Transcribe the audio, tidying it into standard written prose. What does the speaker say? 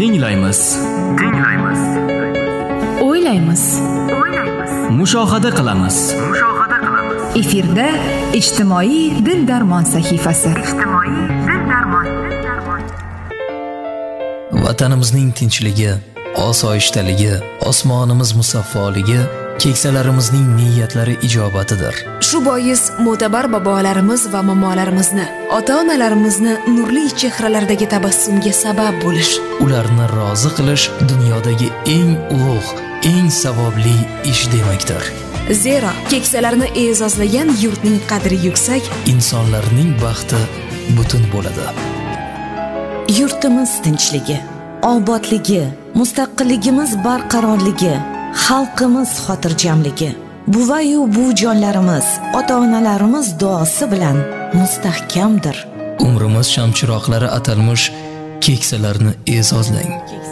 Tinglaymiz. O'ylaymiz. Mushohada qilamiz. Efirda ijtimoiy dil darmon sahifasi. Vatanimizning tinchligi, osoyishtaligi, osmonimiz musaffoligi keksalarimizning niyatlari ijobatidir. Shu bois mo'tabar bobolarimiz va momolarimizni, ota-onalarimizni nurli chehralardagi tabassumga sabab bo'lish, ularni rozi qilish dunyodagi eng ulug', eng savobli ish demakdir. Zero keksalarni e'zozlagan yurtning qadri yuksak, insonlarning baxti butun bo'ladi. Yurtimiz tinchligi, obodligi, mustaqilligimiz barqarorligi, xalqimiz xotirjamligi, buvayu bujonlarimiz, ota-onalarimiz duosi bilan mustahkamdir. Umrimiz shamchiroqlari atalmish keksalarni e'zozlang.